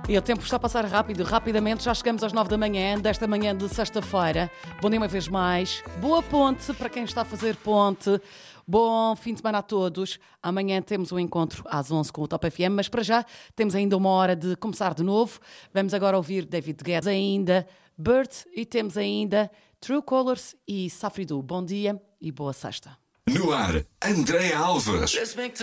E o tempo está a passar rápido, rapidamente. Já chegamos às 9 da manhã, desta manhã de sexta-feira. Bom dia uma vez mais. Boa ponte para quem está a fazer ponte. Bom fim de semana a todos. Amanhã temos um encontro às 11 com o Top FM, mas para já temos ainda uma hora de começar de novo. Vamos agora ouvir David Guetta ainda, Bird e temos ainda True Colors e Safridu. Bom dia e boa sexta. No ar, Andréa Alves.